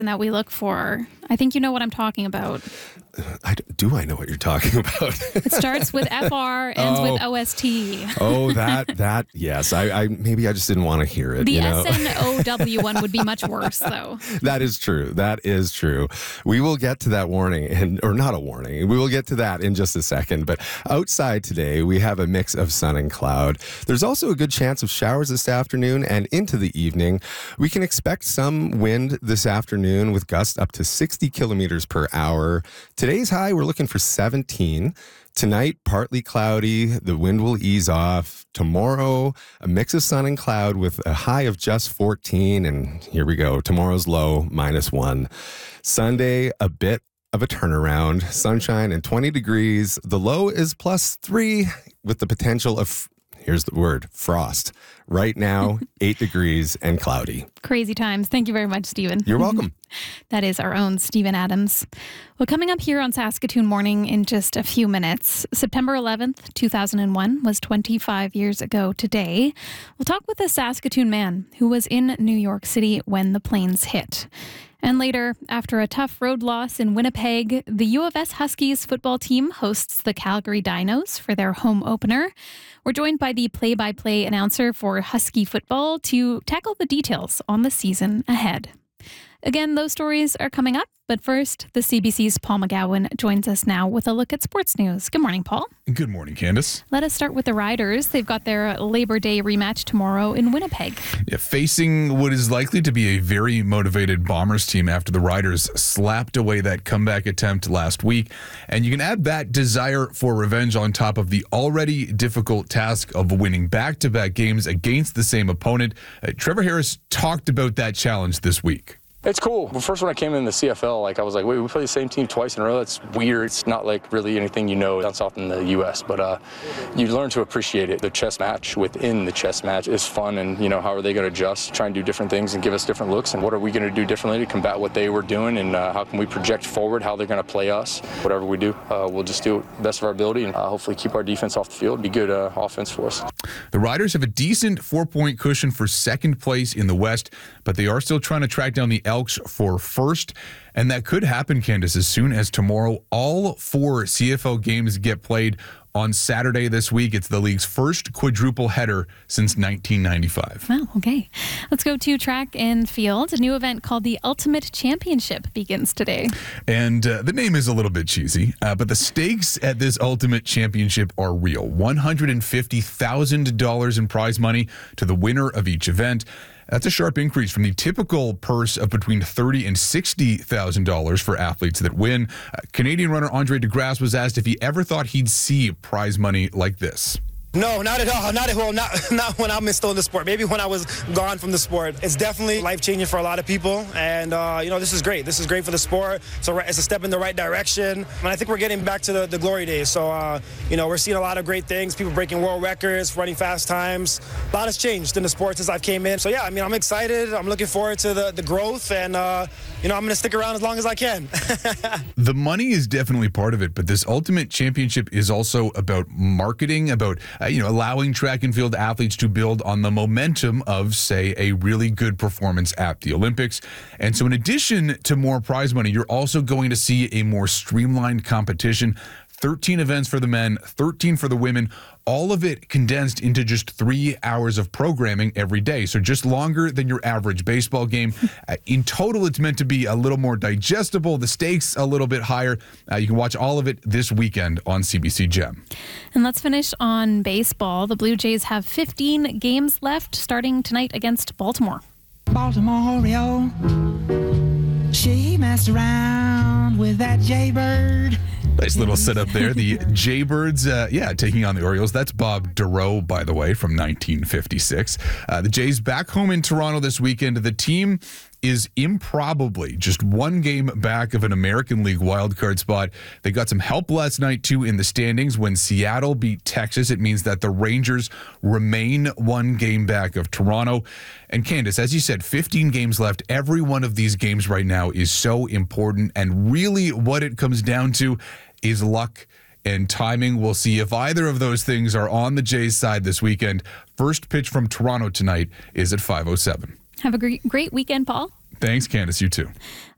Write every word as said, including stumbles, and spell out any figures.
that we look for. I think you know what I'm talking about. I, do I know what you're talking about? It starts with F R, ends oh. with O S T. Oh, that, that, yes. I, I maybe I just didn't want to hear it. The you know? S N O W one would be much worse, though. That is true. That is true. We will get to that warning, and or not a warning. We will get to that in just a second. But outside today, we have a mix of sun and cloud. There's also a good chance of showers this afternoon and into the evening. We can expect some wind this afternoon with gusts up to sixty kilometers per hour. Today's high, we're looking for seventeen. Tonight, partly cloudy. The wind will ease off. Tomorrow, a mix of sun and cloud with a high of just fourteen. And here we go. Tomorrow's low, minus one. Sunday, a bit of a turnaround. Sunshine and twenty degrees. The low is plus three with the potential of, here's the word, frost. Right now, eight degrees and cloudy. Crazy times. Thank you very much, Stephen. You're welcome. That is our own Stephen Adams. Well, coming up here on Saskatoon Morning in just a few minutes, September eleventh, two thousand one was twenty-five years ago today. We'll talk with a Saskatoon man who was in New York City when the planes hit. And later, after a tough road loss in Winnipeg, the U of S Huskies football team hosts the Calgary Dinos for their home opener. We're joined by the play-by-play announcer for Husky football to tackle the details on the season ahead. Again, those stories are coming up, but first, the C B C's Paul McGowan joins us now with a look at sports news. Good morning, Paul. Good morning, Candace. Let us start with the Riders. They've got their Labor Day rematch tomorrow in Winnipeg. Yeah, facing what is likely to be a very motivated Bombers team after the Riders slapped away that comeback attempt last week. And you can add that desire for revenge on top of the already difficult task of winning back-to-back games against the same opponent. Uh, Trevor Harris talked about that challenge this week. It's cool. Well, first when I came in the C F L, like I was like, wait, we play the same team twice in a row? That's weird. It's not like really anything you know down south in the U S, but uh, you learn to appreciate it. The chess match within the chess match is fun, and you know, how are they going to adjust, try and do different things and give us different looks, and what are we going to do differently to combat what they were doing, and uh, how can we project forward how they're going to play us. Whatever we do, uh, we'll just do it the best of our ability and uh, hopefully keep our defense off the field, be good uh, offense for us. The Riders have a decent four-point cushion for second place in the West, but they are still trying to track down the Elks for first, and that could happen, Candace, as soon as tomorrow. All four C F L games get played on Saturday this week. It's the league's first quadruple header since nineteen ninety-five. Oh, okay. Let's go to track and field. A new event called the Ultimate Championship begins today. And uh, the name is a little bit cheesy, uh, but the stakes at this Ultimate Championship are real. one hundred fifty thousand dollars in prize money to the winner of each event. That's a sharp increase from the typical purse of between thirty thousand dollars and sixty thousand dollars for athletes that win. Uh, Canadian runner Andre DeGrasse was asked if he ever thought he'd see prize money like this. No, not at all. Not at all. Not not when I'm still in the sport. Maybe when I was gone from the sport. It's definitely life-changing for a lot of people. And, uh, you know, this is great. This is great for the sport. So it's a step in the right direction. And I think we're getting back to the, the glory days. So, uh, you know, we're seeing a lot of great things. People breaking world records, running fast times. A lot has changed in the sport since I've came in. So, yeah, I mean, I'm excited. I'm looking forward to the, the growth. And, uh, you know, I'm going to stick around as long as I can. The money is definitely part of it. But this Ultimate Championship is also about marketing, about Uh, you know, allowing track and field athletes to build on the momentum of, say, a really good performance at the Olympics. And so in addition to more prize money, you're also going to see a more streamlined competition. thirteen events for the men, thirteen for the women, all of it condensed into just three hours of programming every day. So just longer than your average baseball game. Uh, in total, it's meant to be a little more digestible, the stakes a little bit higher. Uh, you can watch all of it this weekend on C B C Gem. And let's finish on baseball. The Blue Jays have fifteen games left, starting tonight against Baltimore. Baltimore Oriole, she messed around with that Jaybird. Nice little setup there. The Jaybirds, uh, yeah, taking on the Orioles. That's Bob Durow, by the way, from nineteen fifty-six. Uh, the Jays back home in Toronto this weekend. The team is improbably just one game back of an American League wildcard spot. They got some help last night, too, in the standings. When Seattle beat Texas, it means that the Rangers remain one game back of Toronto. And Candace, as you said, fifteen games left. Every one of these games right now is so important. And really what it comes down to is luck and timing. We'll see if either of those things are on the Jays' side this weekend. First pitch from Toronto tonight is at five oh seven. Have a great, great weekend, Paul. Thanks, Candace. You too.